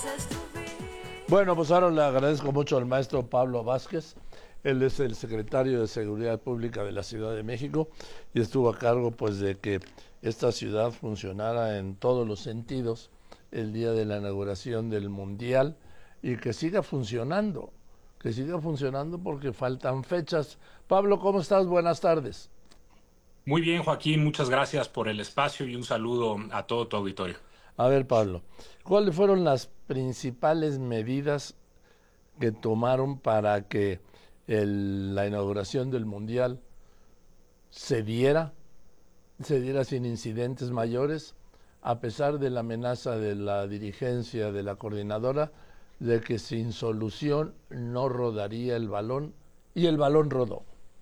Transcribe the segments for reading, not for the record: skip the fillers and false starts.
Bueno, pues ahora le agradezco mucho al maestro Pablo Vázquez. Él es el secretario de Seguridad Pública de la Ciudad de México y estuvo a cargo pues de que esta ciudad funcionara en todos los sentidos el día de la inauguración del Mundial y que siga funcionando porque faltan fechas. Pablo, ¿cómo estás? Buenas tardes. Muy bien, Joaquín, muchas gracias por el espacio y un saludo a todo tu auditorio. A ver, Pablo, ¿cuáles fueron las principales medidas que tomaron para que la inauguración del Mundial se diera, se diera sin incidentes mayores, a pesar de la amenaza de la dirigencia de la coordinadora de que sin solución no rodaría el balón, y el balón rodó?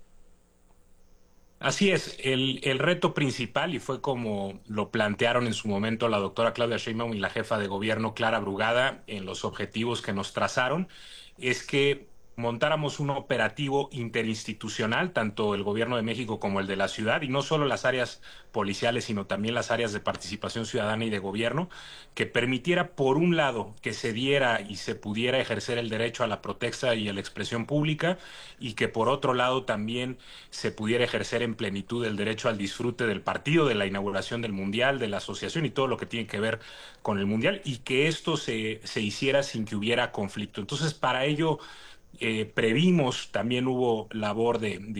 Así es, el reto principal, y fue como lo plantearon en su momento la doctora Claudia Sheinbaum y la jefa de gobierno Clara Brugada en los objetivos que nos trazaron, es que montáramos un operativo interinstitucional, tanto el gobierno de México como el de la ciudad, y no solo las áreas policiales, sino también las áreas de participación ciudadana y de gobierno, que permitiera, por un lado, que se diera y se pudiera ejercer el derecho a la protesta y a la expresión pública, y que por otro lado también se pudiera ejercer en plenitud el derecho al disfrute del partido, de la inauguración del Mundial, de la asociación y todo lo que tiene que ver con el Mundial, y que esto se hiciera sin que hubiera conflicto. Entonces, para ello previmos, también hubo labor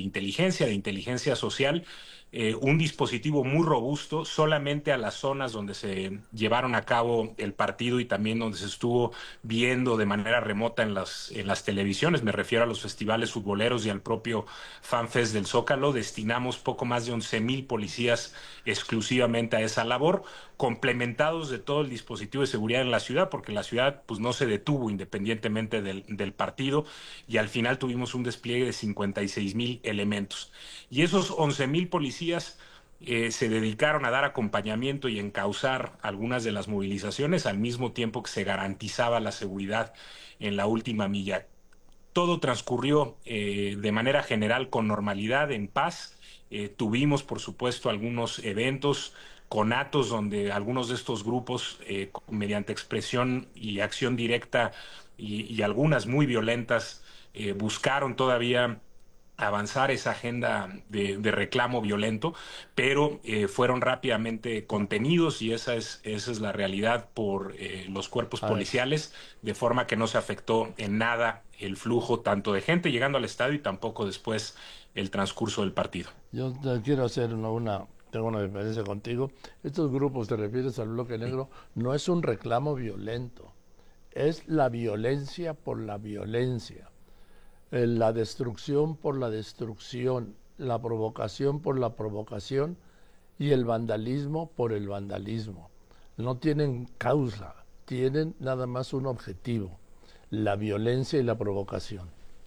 de inteligencia social, un dispositivo muy robusto solamente a las zonas donde se llevaron a cabo el partido y también donde se estuvo viendo de manera remota en las televisiones. Me refiero a los festivales futboleros y al propio FanFest del Zócalo. Destinamos poco más de 11,000 policías exclusivamente a esa labor, complementados de todo el dispositivo de seguridad en la ciudad, porque la ciudad pues no se detuvo independientemente del partido, y al final tuvimos un despliegue de 56,000 elementos. Y esos 11,000 policías se dedicaron a dar acompañamiento y encauzar algunas de las movilizaciones al mismo tiempo que se garantizaba la seguridad en la última milla. Todo transcurrió de manera general con normalidad, en paz. Tuvimos, por supuesto, algunos eventos, conatos, donde algunos de estos grupos, mediante expresión y acción directa y algunas muy violentas, buscaron todavía avanzar esa agenda de reclamo violento, pero fueron rápidamente contenidos, y esa es la realidad por los cuerpos A ver, policiales, de forma que no se afectó en nada el flujo tanto de gente llegando al estadio y tampoco después el transcurso del partido. yo te quiero hacer tengo una diferencia contigo. Estos grupos, te refieres al bloque negro, no es un reclamo violento, es la violencia por la violencia, la destrucción por la destrucción, la provocación por la provocación y el vandalismo por el vandalismo. No tienen causa, tienen nada más un objetivo, la violencia y la provocación.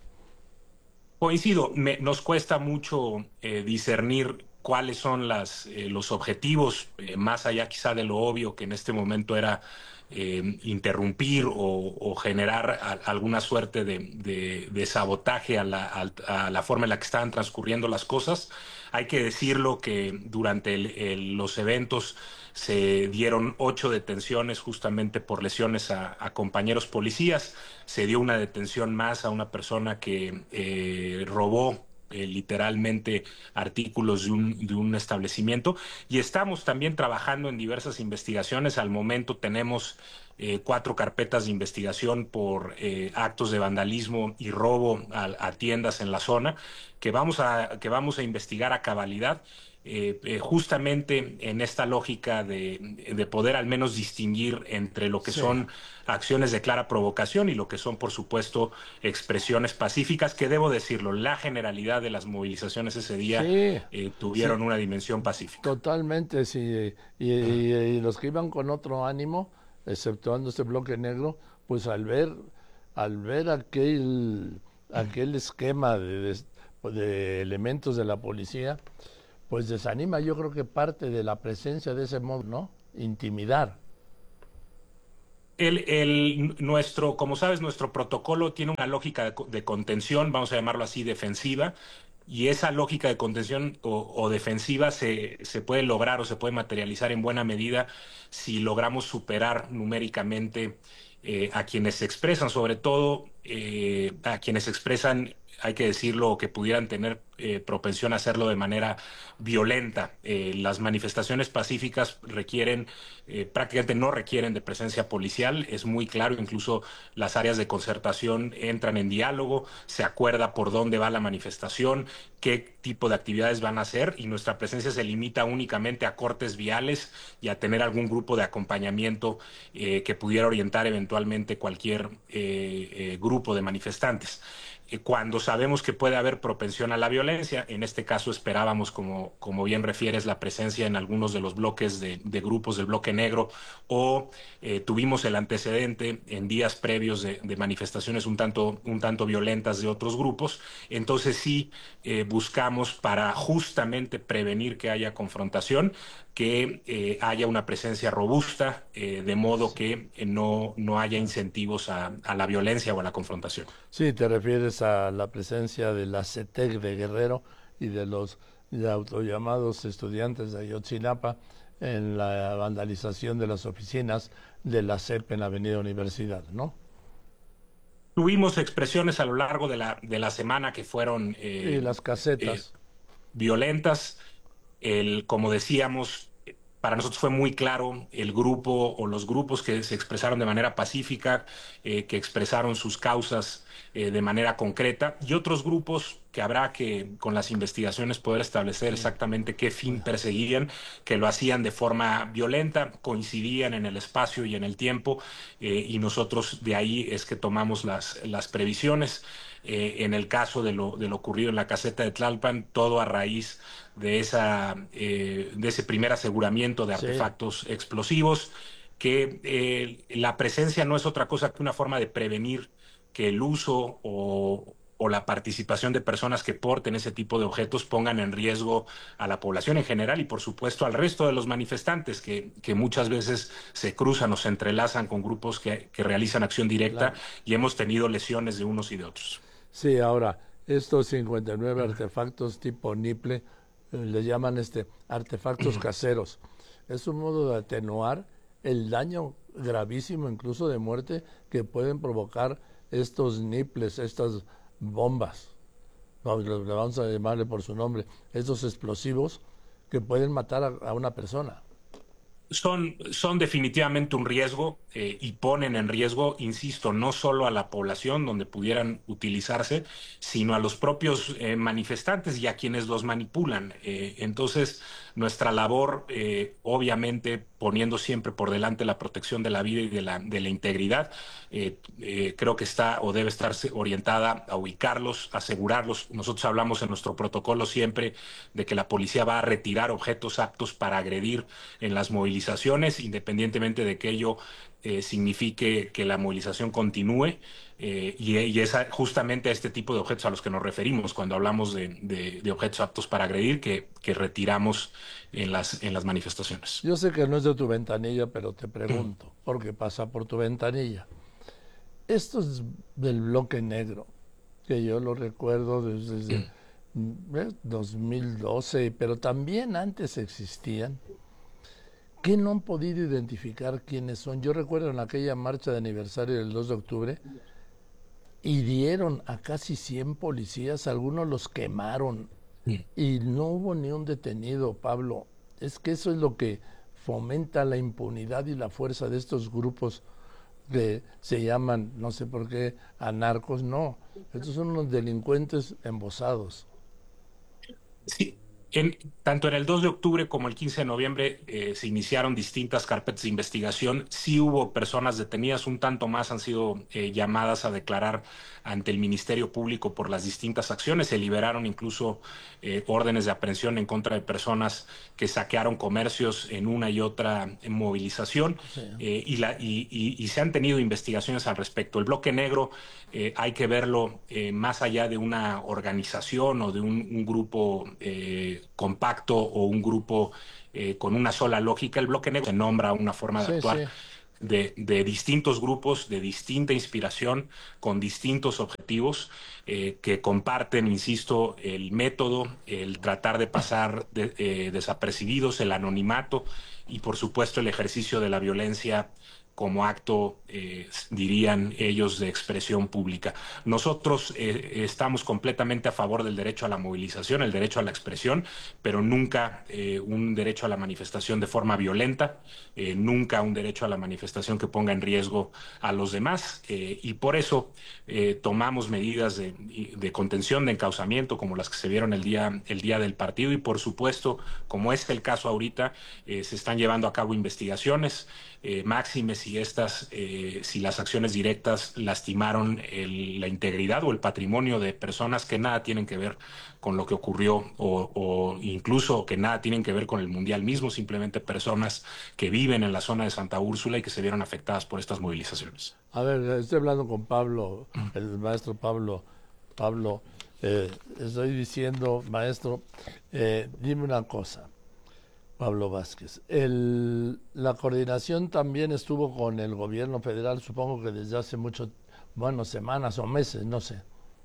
Coincido, nos cuesta mucho discernir cuáles son los objetivos, más allá quizá de lo obvio que en este momento era interrumpir o generar alguna suerte de sabotaje a la forma en la que estaban transcurriendo las cosas. Hay que decirlo que durante los eventos se dieron 8 detenciones justamente por lesiones a compañeros policías. Se dio una detención más a una persona que robó literalmente artículos de un establecimiento, y estamos también trabajando en diversas investigaciones. Al momento tenemos 4 carpetas de investigación por actos de vandalismo y robo a tiendas en la zona, que vamos a investigar a cabalidad, justamente en esta lógica de poder al menos distinguir entre lo que Sí, son acciones de clara provocación y lo que son, por supuesto, expresiones pacíficas, que debo decirlo, la generalidad de las movilizaciones ese día sí, sí, tuvieron una dimensión pacífica. totalmente, sí. Y los que iban con otro ánimo, exceptuando este bloque negro, pues al ver aquel esquema de elementos de la policía, pues desanima. Yo creo que parte de la presencia de ese modo, ¿no? Intimidar. Como sabes, nuestro protocolo tiene una lógica de contención, vamos a llamarlo así, defensiva, y esa lógica de contención o defensiva se puede lograr o se puede materializar en buena medida si logramos superar numéricamente a quienes se expresan, sobre todo a quienes expresan, hay que decirlo, que pudieran tener propensión a hacerlo de manera violenta. Las manifestaciones pacíficas requieren, prácticamente no requieren de presencia policial, es muy claro, incluso las áreas de concertación entran en diálogo, se acuerda por dónde va la manifestación, qué tipo de actividades van a hacer, y nuestra presencia se limita únicamente a cortes viales y a tener algún grupo de acompañamiento que pudiera orientar eventualmente cualquier grupo de manifestantes. Cuando sabemos que puede haber propensión a la violencia, en este caso esperábamos, como bien refieres, la presencia en algunos de los bloques de grupos del bloque negro, o tuvimos el antecedente en días previos de manifestaciones un tanto violentas de otros grupos. Entonces sí, buscamos, para justamente prevenir que haya confrontación, que haya una presencia robusta, de modo que no haya incentivos a la violencia o a la confrontación. Sí, te refieres a la presencia de la CETEC de Guerrero y de los autollamados estudiantes de Ayotzinapa en la vandalización de las oficinas de la CEP en Avenida Universidad, ¿no? Tuvimos expresiones a lo largo de la semana que fueron Y las casetas. violentas. Como decíamos, para nosotros fue muy claro el grupo o los grupos que se expresaron de manera pacífica, que expresaron sus causas de manera concreta, y otros grupos que habrá que, con las investigaciones, poder establecer Sí. exactamente qué fin perseguían, que lo hacían de forma violenta, coincidían en el espacio y en el tiempo, y nosotros de ahí es que tomamos las previsiones. En el caso de lo ocurrido en la caseta de Tlalpan, todo a raíz de ese primer aseguramiento de Sí, artefactos explosivos, que la presencia no es otra cosa que una forma de prevenir que el uso o la participación de personas que porten ese tipo de objetos pongan en riesgo a la población en general y, por supuesto, al resto de los manifestantes que muchas veces se cruzan o se entrelazan con grupos que realizan acción directa, claro. y hemos tenido lesiones de unos y de otros. Sí, ahora, estos 59 artefactos tipo Niple, le llaman artefactos caseros. Es un modo de atenuar el daño gravísimo, incluso de muerte, que pueden provocar estos niples, estas bombas. No, le vamos a llamarle por su nombre, estos explosivos que pueden matar a una persona. Son definitivamente un riesgo, y ponen en riesgo, insisto, no solo a la población donde pudieran utilizarse, sino a los propios manifestantes y a quienes los manipulan. Entonces, nuestra labor, obviamente poniendo siempre por delante la protección de la vida y de la integridad, creo que está o debe estar orientada a ubicarlos, asegurarlos. Nosotros hablamos en nuestro protocolo siempre de que la policía va a retirar objetos aptos para agredir en las movilizaciones, independientemente de que ello signifique que la movilización continúe, y es justamente a este tipo de objetos a los que nos referimos cuando hablamos de objetos aptos para agredir, que retiramos en las manifestaciones. Yo sé que no es de tu ventanilla, pero te pregunto, porque pasa por tu ventanilla. Estos del bloque negro, que yo lo recuerdo desde 2012, pero también antes existían, que no han podido identificar quiénes son. Yo recuerdo en aquella marcha de aniversario del 2 de octubre, hirieron a casi 100 policías, algunos los quemaron y no hubo ni un detenido, Pablo. Es que eso es lo que fomenta la impunidad y la fuerza de estos grupos que se llaman, no sé por qué, anarcos. No, estos son unos delincuentes embosados. Sí, tanto en el 2 de octubre como el 15 de noviembre se iniciaron distintas carpetas de investigación. Sí hubo personas detenidas, un tanto más han sido llamadas a declarar ante el Ministerio Público por las distintas acciones. Se liberaron incluso órdenes de aprehensión en contra de personas que saquearon comercios en una y otra movilización, Sí. y se han tenido investigaciones al respecto. El bloque negro, hay que verlo más allá de una organización o de un grupo compacto o un grupo con una sola lógica. El bloque negro se nombra una forma de Sí, actuar sí. de distintos grupos, de distinta inspiración, con distintos objetivos, que comparten, insisto, el método, el tratar de pasar desapercibidos, el anonimato y, por supuesto, el ejercicio de la violencia como acto, dirían ellos, de expresión pública. Nosotros estamos completamente a favor del derecho a la movilización, el derecho a la expresión, pero nunca un derecho a la manifestación de forma violenta, nunca un derecho a la manifestación que ponga en riesgo a los demás, y por eso tomamos medidas de contención, de encauzamiento, como las que se vieron el día del partido, y por supuesto, como es el caso ahorita, se están llevando a cabo investigaciones, máxime si las acciones directas lastimaron la integridad o el patrimonio de personas que nada tienen que ver con lo que ocurrió o incluso que nada tienen que ver con el Mundial mismo, simplemente personas que viven en la zona de Santa Úrsula y que se vieron afectadas por estas movilizaciones. A ver, estoy hablando con Pablo, el maestro Pablo. Pablo, estoy diciendo, maestro, dime una cosa, Pablo Vázquez. La coordinación también estuvo con el gobierno federal, supongo que desde hace bueno, semanas o meses, no sé.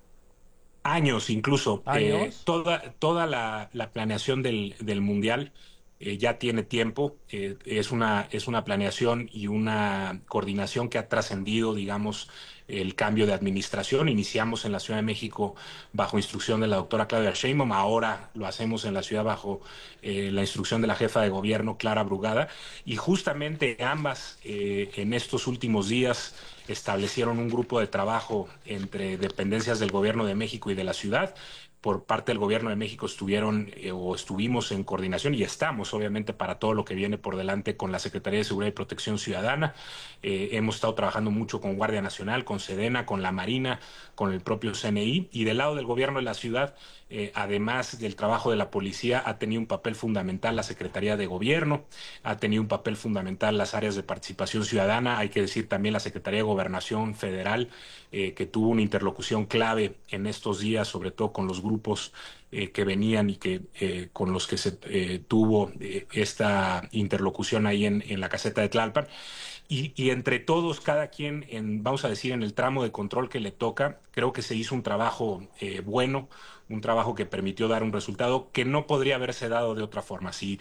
Años incluso. ¿Años? Toda la planeación del Mundial ya tiene tiempo. Es una planeación y una coordinación que ha trascendido, digamos, el cambio de administración. Iniciamos en la Ciudad de México bajo instrucción de la doctora Claudia Sheinbaum, ahora lo hacemos en la ciudad bajo la instrucción de la jefa de gobierno, Clara Brugada, y justamente ambas en estos últimos días establecieron un grupo de trabajo entre dependencias del Gobierno de México y de la ciudad. Por parte del Gobierno de México estuvimos en coordinación y estamos, obviamente, para todo lo que viene por delante con la Secretaría de Seguridad y Protección Ciudadana. Hemos estado trabajando mucho con Guardia Nacional, con Sedena, con la Marina, con el propio CNI, y del lado del Gobierno de la ciudad, además del trabajo de la policía, ha tenido un papel fundamental la Secretaría de Gobierno, ha tenido un papel fundamental las áreas de participación ciudadana, hay que decir también la Secretaría de Gobernación Federal, que tuvo una interlocución clave en estos días, sobre todo con los grupos que venían y con los que se tuvo esta interlocución ahí en la caseta de Tlalpan. Y entre todos, cada quien, vamos a decir, en el tramo de control que le toca, creo que se hizo un trabajo bueno, un trabajo que permitió dar un resultado que no podría haberse dado de otra forma. Si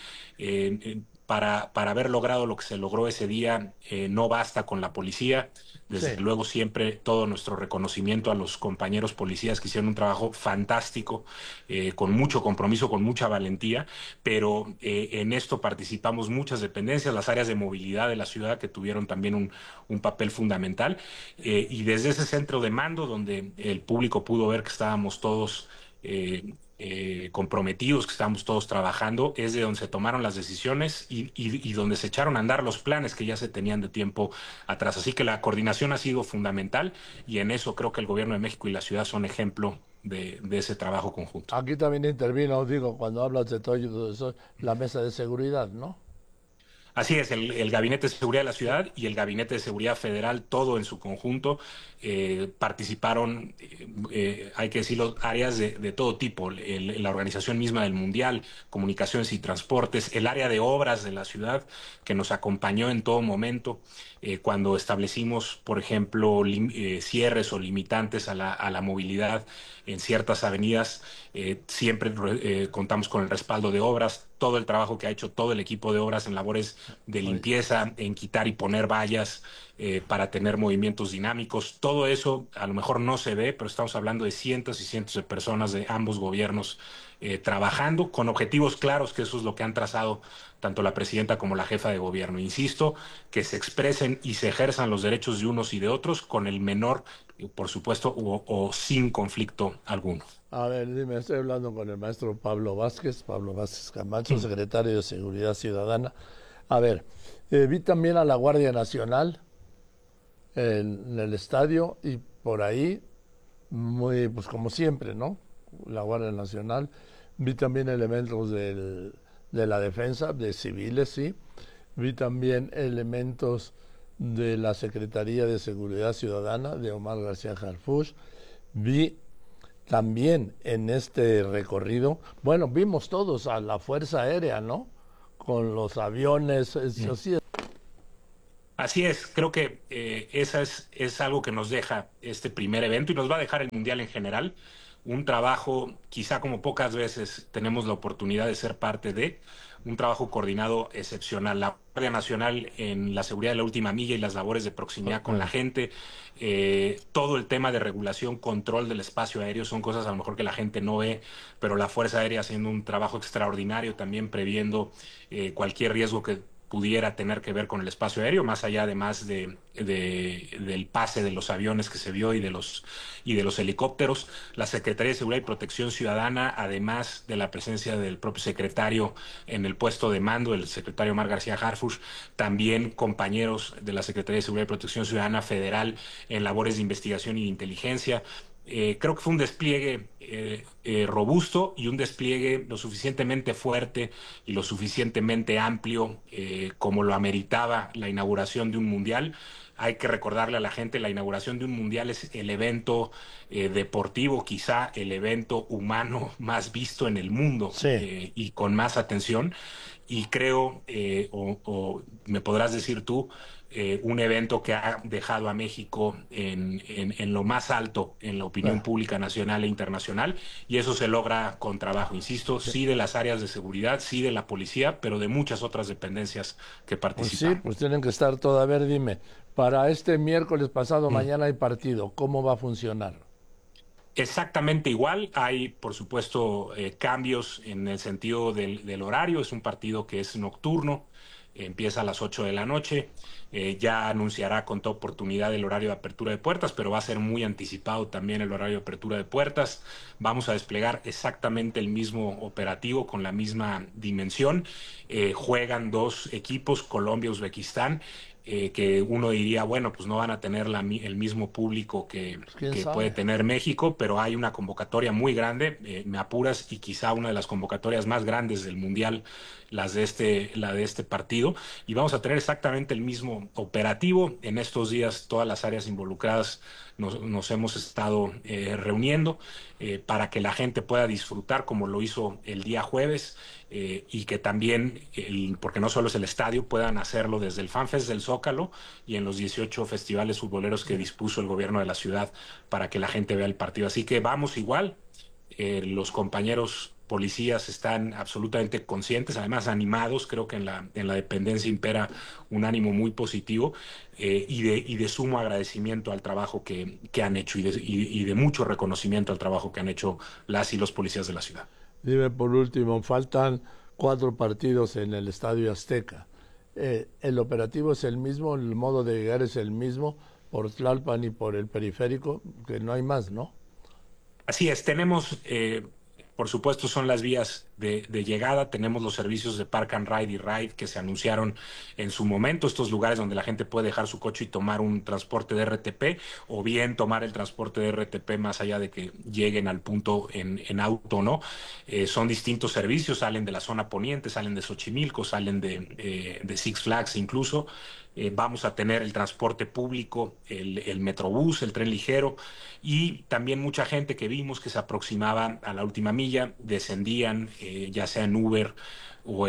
para haber logrado lo que se logró ese día, no basta con la policía. Desde Sí. luego, siempre todo nuestro reconocimiento a los compañeros policías que hicieron un trabajo fantástico, con mucho compromiso, con mucha valentía, pero en esto participamos muchas dependencias, las áreas de movilidad de la ciudad que tuvieron también un papel fundamental, y desde ese centro de mando donde el público pudo ver que estábamos todos comprometidos, que estábamos todos trabajando, es de donde se tomaron las decisiones y donde se echaron a andar los planes que ya se tenían de tiempo atrás. Así que la coordinación ha sido fundamental y en eso creo que el Gobierno de México y la ciudad son ejemplo de ese trabajo conjunto. Aquí también intervino, digo, cuando hablas de todo eso, la mesa de seguridad, ¿no? Así es, el Gabinete de Seguridad de la Ciudad y el Gabinete de Seguridad Federal, todo en su conjunto, participaron, hay que decirlo, áreas de todo tipo, la organización misma del Mundial, comunicaciones y transportes, el área de obras de la ciudad que nos acompañó en todo momento, cuando establecimos, por ejemplo, cierres o limitantes a la movilidad en ciertas avenidas, siempre contamos con el respaldo de obras, todo el trabajo que ha hecho todo el equipo de obras en labores de Oye, limpieza, en quitar y poner vallas para tener movimientos dinámicos. Todo eso a lo mejor no se ve, pero estamos hablando de cientos y cientos de personas de ambos gobiernos trabajando con objetivos claros, que eso es lo que han trazado tanto la presidenta como la jefa de gobierno. Insisto, que se expresen y se ejerzan los derechos de unos y de otros con el menor, por supuesto, o sin conflicto alguno. a ver, dime, estoy hablando con el maestro Pablo Vázquez Camacho, secretario de Seguridad Ciudadana. A ver, vi también a la Guardia Nacional en el estadio y por ahí, muy, pues como siempre, ¿no? La Guardia Nacional. Vi también elementos de la defensa, de civiles, sí. Vi también elementos de la Secretaría de Seguridad Ciudadana, de Omar García Harfuch. Vi también en este recorrido, bueno, vimos todos a la Fuerza Aérea, ¿no? Con los aviones, eso sí. Así es, creo que esa es algo que nos deja este primer evento y nos va a dejar el Mundial en general. Un trabajo, quizá como pocas veces tenemos la oportunidad de ser parte de, un trabajo coordinado excepcional. La Guardia Nacional en la seguridad de la última milla y las labores de proximidad con la Ok. gente, todo el tema de regulación, control del espacio aéreo son cosas a lo mejor que la gente no ve, pero la Fuerza Aérea haciendo un trabajo extraordinario también previendo cualquier riesgo que pudiera tener que ver con el espacio aéreo, más allá además del pase de los aviones que se vio y de los helicópteros. La Secretaría de Seguridad y Protección Ciudadana, además de la presencia del propio secretario en el puesto de mando, el secretario Omar García Harfuch, también compañeros de la Secretaría de Seguridad y Protección Ciudadana Federal en labores de investigación y de inteligencia. Creo que fue un despliegue robusto y un despliegue lo suficientemente fuerte y lo suficientemente amplio como lo ameritaba la inauguración de un mundial. Hay que recordarle a la gente, la inauguración de un mundial es el evento deportivo, quizá el evento humano más visto en el mundo Sí, y con más atención. Y creo, o me podrás decir tú, un evento que ha dejado a México en lo más alto en la opinión ah, pública nacional e internacional, y eso se logra con trabajo, insisto, sí. sí de las áreas de seguridad, sí de la policía, pero de muchas otras dependencias que Pues sí, participaron. pues tienen que estar todo. A ver, dime, para este miércoles pasado mañana hay partido, ¿cómo va a funcionar? Exactamente igual. Hay, por supuesto, cambios en el sentido del horario. Es un partido que es nocturno, empieza a las 8 de la noche. Ya anunciará con toda oportunidad el horario de apertura de puertas, pero va a ser muy anticipado también el horario de apertura de puertas. Vamos a desplegar exactamente el mismo operativo con la misma dimensión. Juegan dos equipos, Colombia y Uzbekistán. Que uno diría, bueno, pues no van a tener el mismo público Pues quién que puede sabe. tener México, pero hay una convocatoria muy grande, me apuras, y quizá una de las convocatorias más grandes del Mundial, la de este partido, y vamos a tener exactamente el mismo operativo. En estos días todas las áreas involucradas nos hemos estado reuniendo para que la gente pueda disfrutar como lo hizo el día jueves y que también, porque no solo es el estadio, puedan hacerlo desde el FanFest del Zócalo y en los 18 festivales futboleros que dispuso el gobierno de la ciudad para que la gente vea el partido. Así que vamos igual, los compañeros policías están absolutamente conscientes, además animados. Creo que en la dependencia impera un ánimo muy positivo y de sumo agradecimiento al trabajo que han hecho y de mucho reconocimiento al trabajo que han hecho las y los policías de la ciudad. Dime por último, faltan 4 partidos en el Estadio Azteca. ¿El operativo es el mismo, el modo de llegar es el mismo por Tlalpan y por el periférico? Que no hay más, ¿no? Así es, tenemos, por supuesto, son las vías de llegada, tenemos los servicios de Park and Ride y Ride que se anunciaron en su momento, estos lugares donde la gente puede dejar su coche y tomar un transporte de RTP, o bien tomar el transporte de RTP más allá de que lleguen al punto en auto o no. Son distintos servicios, salen de la zona poniente, salen de Xochimilco, salen de Six Flags incluso. Vamos a tener el transporte público, el Metrobús, el tren ligero y también mucha gente que vimos que se aproximaba a la última milla, descendían, ya sea en Uber o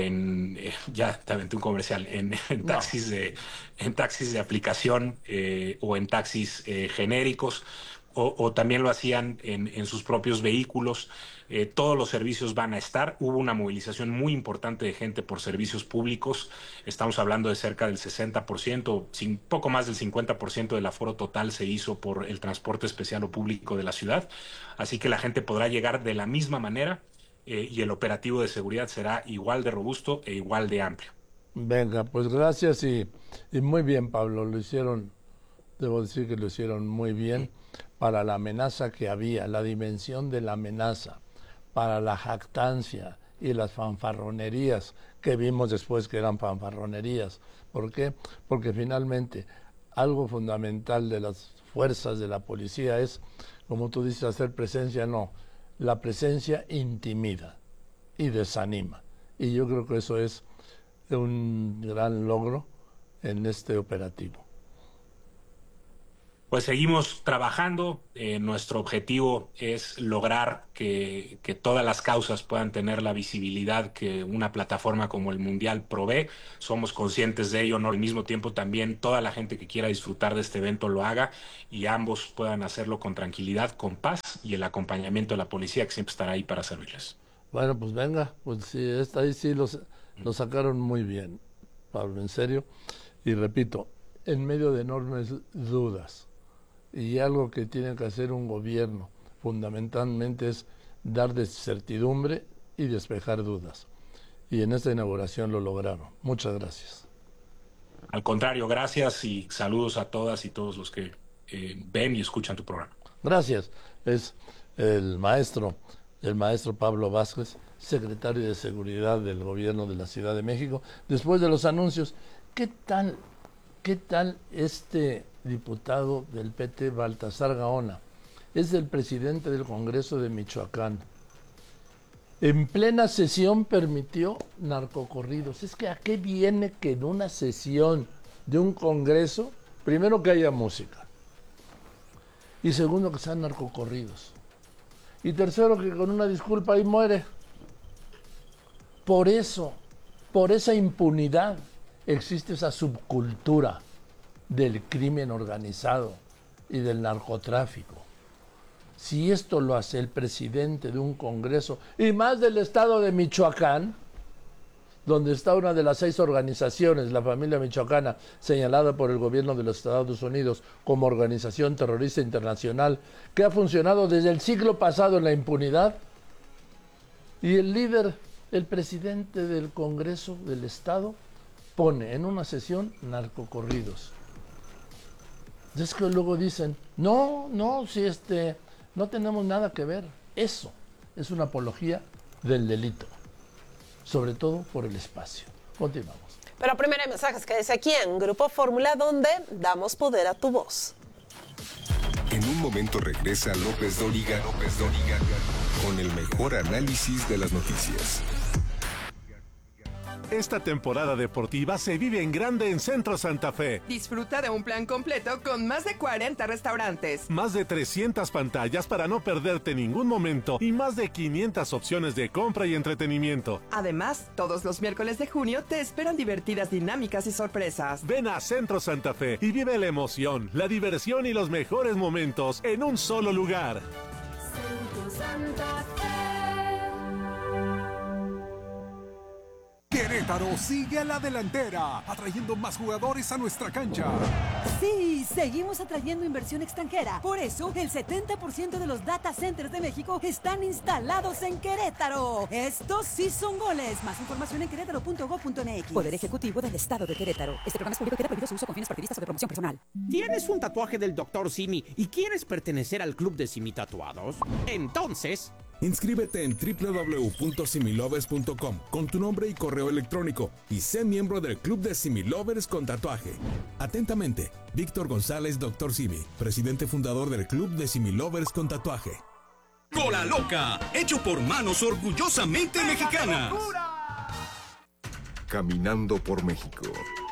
ya te aventé un comercial, No. en taxis de aplicación o en taxis genéricos, o también lo hacían en sus propios vehículos. Todos los servicios van a estar. Hubo una movilización muy importante de gente por servicios públicos. Estamos hablando de cerca del 60%, poco más del 50% del aforo total se hizo por el transporte especial o público de la ciudad. Así que la gente podrá llegar de la misma manera y el operativo de seguridad será igual de robusto e igual de amplio. Venga, pues gracias y muy bien, Pablo. Lo hicieron, debo decir que lo hicieron muy bien para la amenaza que había, la dimensión de la amenaza, para la jactancia y las fanfarronerías que vimos después que eran fanfarronerías. ¿Por qué? Porque finalmente algo fundamental de las fuerzas de la policía es, como tú dices, hacer presencia, no, la presencia intimida y desanima. Y yo creo que eso es un gran logro en este operativo. Pues seguimos trabajando. Nuestro objetivo es lograr que todas las causas puedan tener la visibilidad que una plataforma como el Mundial provee. Somos conscientes de ello, ¿no? Al mismo tiempo también toda la gente que quiera disfrutar de este evento lo haga y ambos puedan hacerlo con tranquilidad, con paz y el acompañamiento de la policía que siempre estará ahí para servirles. Bueno, pues venga, pues sí, esta ahí sí Lo sacaron muy bien, Pablo, en serio. Y repito, en medio de enormes dudas. Y algo que tiene que hacer un gobierno, fundamentalmente, es dar certidumbre y despejar dudas. Y en esta inauguración lo lograron. Muchas gracias. Al contrario, gracias y saludos a todas y todos los que ven y escuchan tu programa. Gracias. Es el maestro Pablo Vázquez, secretario de Seguridad del Gobierno de la Ciudad de México. Después de los anuncios, ¿qué tal este diputado del PT, Baltasar Gaona? Es el presidente del Congreso de Michoacán. En plena sesión permitió narcocorridos. Es que ¿a qué viene que en una sesión de un Congreso, primero que haya música, y segundo que sean narcocorridos, y tercero que con una disculpa ahí muere? Por eso, por esa impunidad, existe esa subcultura del crimen organizado y del narcotráfico. Si esto lo hace el presidente de un Congreso, y más del estado de Michoacán, donde está una de las 6 organizaciones, la familia michoacana, señalada por el gobierno de los Estados Unidos como organización terrorista internacional, que ha funcionado desde el siglo pasado en la impunidad, y el líder, el presidente del Congreso del Estado, pone en una sesión narcocorridos. Es que luego dicen, no, no tenemos nada que ver. Eso es una apología del delito, sobre todo por el espacio. Continuamos. Pero primero hay mensajes que dice aquí en Grupo Fórmula, donde damos poder a tu voz. En un momento regresa López Dóriga con el mejor análisis de las noticias. Esta temporada deportiva se vive en grande en Centro Santa Fe. Disfruta de un plan completo con más de 40 restaurantes. Más de 300 pantallas para no perderte ningún momento y más de 500 opciones de compra y entretenimiento. Además, todos los miércoles de junio te esperan divertidas dinámicas y sorpresas. Ven a Centro Santa Fe y vive la emoción, la diversión y los mejores momentos en un solo lugar. Centro Santa Fe. Querétaro sigue a la delantera, atrayendo más jugadores a nuestra cancha. Sí, seguimos atrayendo inversión extranjera. Por eso, el 70% de los data centers de México están instalados en Querétaro. Estos sí son goles. Más información en querétaro.gov.mx. Poder Ejecutivo del Estado de Querétaro. Este programa es público y queda prohibido su uso con fines partidistas o de promoción personal. ¿Tienes un tatuaje del Dr. Simi y quieres pertenecer al club de Simi Tatuados? Entonces, inscríbete en www.similovers.com con tu nombre y correo electrónico y sé miembro del Club de Similovers con tatuaje. Atentamente, Víctor González, Dr. Simi, presidente fundador del Club de Similovers con tatuaje. Cola Loca, hecho por manos orgullosamente mexicanas. Caminando por México.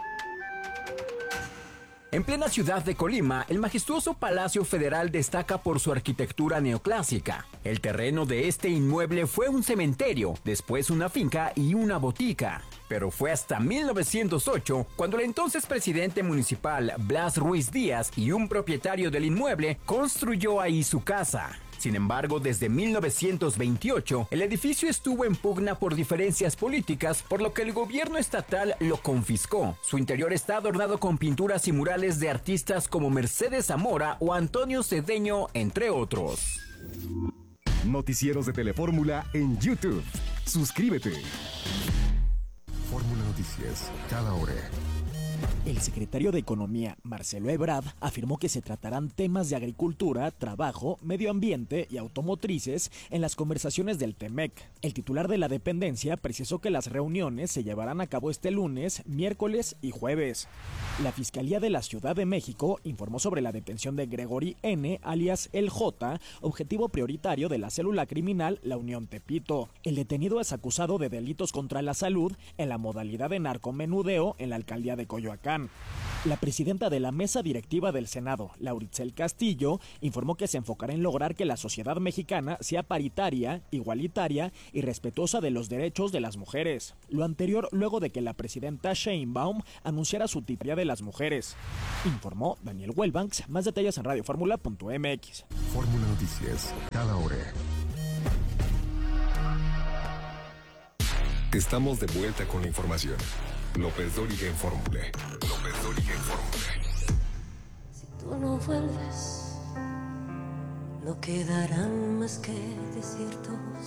En plena ciudad de Colima, el majestuoso Palacio Federal destaca por su arquitectura neoclásica. El terreno de este inmueble fue un cementerio, después una finca y una botica. Pero fue hasta 1908 cuando el entonces presidente municipal Blas Ruiz Díaz y un propietario del inmueble construyó ahí su casa. Sin embargo, desde 1928, el edificio estuvo en pugna por diferencias políticas, por lo que el gobierno estatal lo confiscó. Su interior está adornado con pinturas y murales de artistas como Mercedes Zamora o Antonio Cedeño, entre otros. Noticieros de Telefórmula en YouTube. Suscríbete. Fórmula Noticias, cada hora. El secretario de Economía, Marcelo Ebrard, afirmó que se tratarán temas de agricultura, trabajo, medio ambiente y automotrices en las conversaciones del TEMEC. El titular de la dependencia precisó que las reuniones se llevarán a cabo este lunes, miércoles y jueves. La Fiscalía de la Ciudad de México informó sobre la detención de Gregory N., alias El J., objetivo prioritario de la célula criminal La Unión Tepito. El detenido es acusado de delitos contra la salud en la modalidad de narcomenudeo en la alcaldía de Coyoacán. La presidenta de la mesa directiva del Senado, Lauritzel Castillo, informó que se enfocará en lograr que la sociedad mexicana sea paritaria, igualitaria y respetuosa de los derechos de las mujeres. Lo anterior luego de que la presidenta Sheinbaum anunciara su tipía de las mujeres. Informó Daniel Wellbanks. Más detalles en radioformula.mx. Fórmula Noticias, cada hora. Estamos de vuelta con la información. López Dóriga en Fórmula. López Dóriga en Fórmula. Si tú no vuelves, no quedarán más que